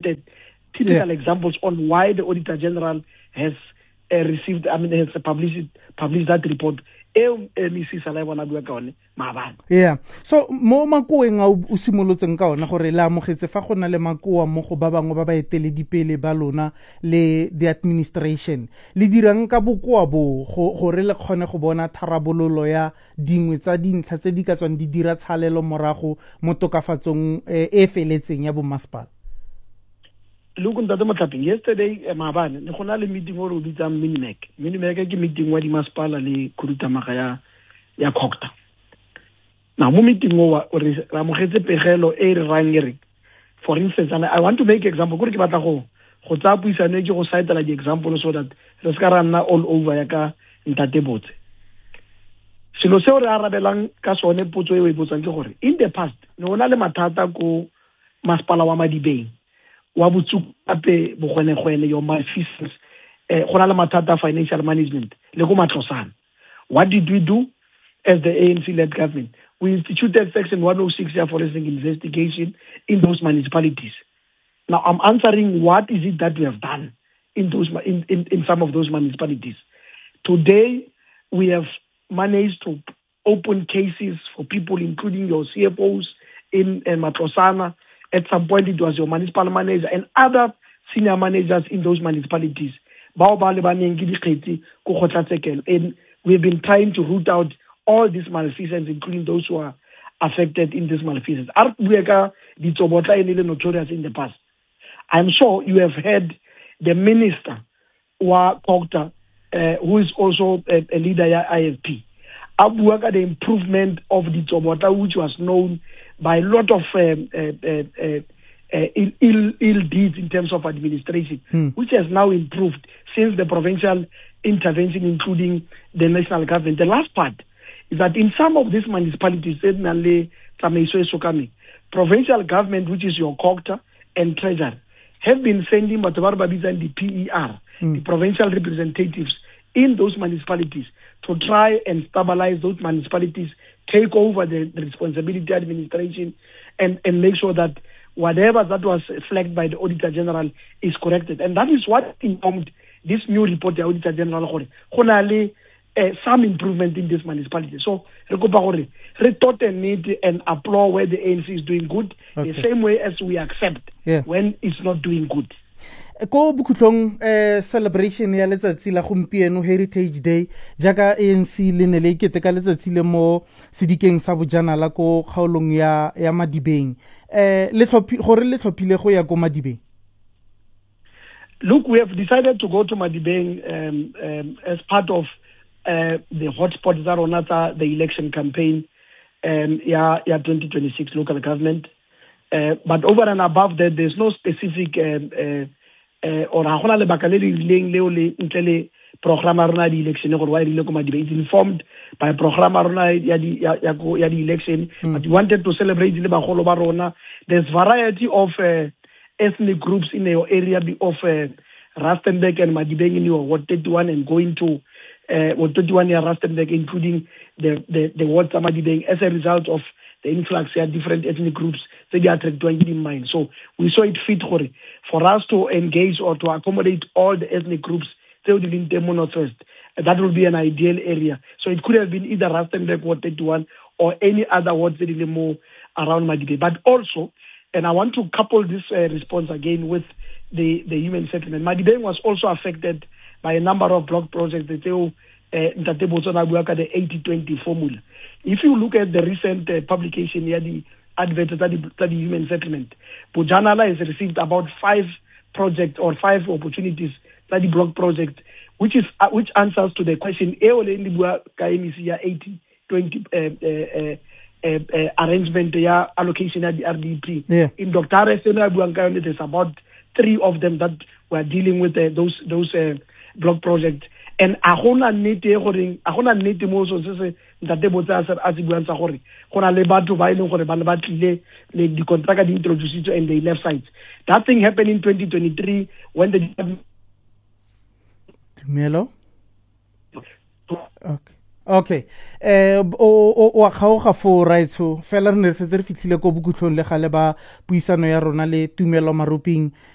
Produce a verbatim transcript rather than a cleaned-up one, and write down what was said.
cited typical yeah. examples on why the Auditor General has uh, received, I mean, has published, published that report. Yeah. So mo makoeng a o simolotseng ka ona gore la amogetse fa go na le makoa mo go ba bangwe ba ba eteledipele ba lona le the administration le dirang ka bokoa bo gore le kgone go bona tharabololo ya dingwe tsa dintlha tse di ka tswang di dira tshalelo morago mo tokafatsong e feletseng ya bo masepala. Look, yesterday, Mabane, ne gona le meeting o re bitsa Minimac. Minimac ke meeting wa di masepala le Khuduthamaga ya ya Cocta. Now, mo meeting o re ramogetse pegelo e re rang re. For instance, and I want to make example. Gore ke batla go go tsa puisano ke go citela di example so that re ska rana all over ya ka ntate botse. Selo se re arabelang ka sone potso e e botsang ke gore in the past ne gona le mathata ko masepala wa Madibeng. Wa botsukape bogwenegwene your malfeasance eh gona le mathata financial management le go matlosana. What did we do as the A N C-led government? We instituted Section one oh six here for forensic investigation in those municipalities. Now I'm answering what is it that we have done in those in, in, in some of those municipalities. Today we have managed to open cases for people including your C F Os in, in Matlosana. At some point, it was your municipal manager and other senior managers in those municipalities. And we've been trying to root out all these malfeasance, including those who are affected in this malfeasance. Notorious in the past. I'm sure you have heard the minister, Wa Cocta, uh, who is also a, a leader at I F P. Abuaka, the improvement of the Tsobota, which was known by a lot of um, uh, uh, uh, uh, ill, ill deeds in terms of administration, hmm. which has now improved since the provincial intervention, including the national government. The last part is that in some of these municipalities, provincial government, which is your Cocta and treasurer, have been sending Matabarbabiz and the P E R, hmm. the provincial representatives, in those municipalities to try and stabilize those municipalities, take over the, the responsibility administration, and, and make sure that whatever that was flagged by the Auditor General is corrected. And that is what informed this new report, the Auditor General, uh, some improvement in this municipality. So, we thought and need and applaud where the A N C is doing good, okay. the same way as we accept yeah. when it's not doing good. Ko bukhutlong eh celebration ya letsatsi la gompieno Heritage Day jaaka A N C le ne le keteka letsatsi le mo sedikeng sa bojanala ko kgaolong ya ya Madibeng eh le tlhophi gore le tlhophile go ya ko Madibeng. Look, we have decided to go to Madibeng um, um, as part of uh, the hotspot za rona tsa the election campaign um, ya ya twenty twenty-six local government uh, but over and above that there's no specific um, uh, Uh, or ha gona le baka le rileng leo le ntle le programa rona di election gore wa rile ko Madibeng. It's informed by programa rona ya di ya ya ya di election mm. but we wanted to celebrate le bagolo ba rona. There's variety of uh, ethnic groups in your area of uh, Rustenburg and Madibeng in your Ward thirty-one and going to uh, Ward thirty-one near Rustenburg, including the the the Ward Madibeng as a result of the influx of different ethnic groups that they are attracted in mind. So we saw it fit for us to engage or to accommodate all the ethnic groups in the Northwest. That would be an ideal area. So it could have been either Rustenburg Ward thirty-one or any other ward more around Madibeng. But also, and I want to couple this uh, response again with the, the human settlement. Madibeng was also affected by a number of block projects that they Uh, the eighty twenty formula. If you look at the recent uh, publication here, the advert of the, the human settlement, Bojanala has received about five projects or five opportunities, study block project, which is uh, which answers to the question eighty twenty uh, uh, uh, uh, arrangement ya allocation at the R D P. Yeah. In Doctor there's about three of them that were dealing with uh, those those uh, block projects. And agona nete gore agona nete mo so se ntate botsa a se buang tsa gore gona le batho ba ile gore ba le batlile le di contract di introduced and they left sites. That thing happened in twenty twenty-three when the Tumelo Okay. Okay. Eh o o a kgaoga fo right so fela re ne se re fitlhile go bukutlong le gale ba puisano ya rona le Tumelo Maruping